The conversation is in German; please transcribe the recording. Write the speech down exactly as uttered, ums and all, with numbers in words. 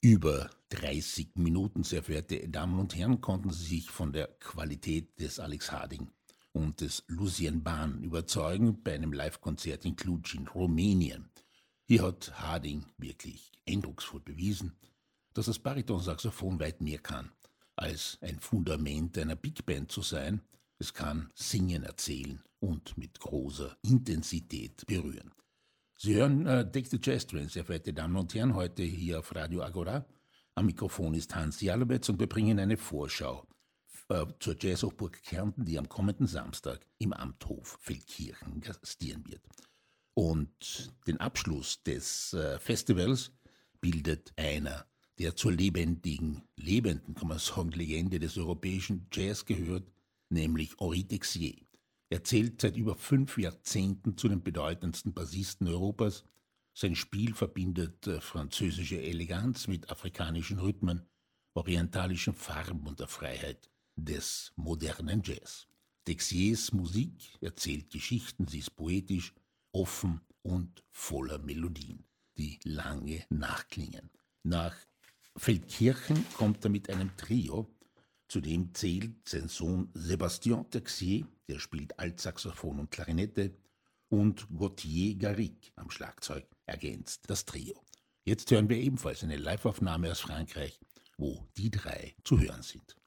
Über dreißig Minuten, sehr verehrte Damen und Herren, konnten Sie sich von der Qualität des Alex Harding und des Lucien Baan überzeugen bei einem Live-Konzert in Cluj in Rumänien. Hier hat Harding wirklich eindrucksvoll bewiesen, dass das Baritonsaxophon weit mehr kann, als ein Fundament einer Big Band zu sein. Es kann singen, erzählen und mit großer Intensität berühren. Sie hören äh, Take the Jazz Train, sehr verehrte Damen und Herren, heute hier auf Radio Agora. Am Mikrofon ist Hans Jalobetz und wir bringen eine Vorschau äh, zur Jazzhochburg Kärnten, die am kommenden Samstag im Amthof Feldkirchen gastieren wird. Und den Abschluss des äh, Festivals bildet einer, der zur lebendigen, lebenden, kann man sagen, Legende des europäischen Jazz gehört, nämlich Henri Texier. Er zählt seit über fünf Jahrzehnten zu den bedeutendsten Bassisten Europas. Sein Spiel verbindet äh, französische Eleganz mit afrikanischen Rhythmen, orientalischen Farben und der Freiheit des modernen Jazz. Texiers Musik erzählt Geschichten, sie ist poetisch, offen und voller Melodien, die lange nachklingen. Nach Feldkirchen kommt er mit einem Trio. Zudem zählt sein Sohn Sébastien Texier, der spielt Altsaxophon und Klarinette, und Gauthier Garrigue am Schlagzeug ergänzt das Trio. Jetzt hören wir ebenfalls eine Liveaufnahme aus Frankreich, wo die drei zu hören sind.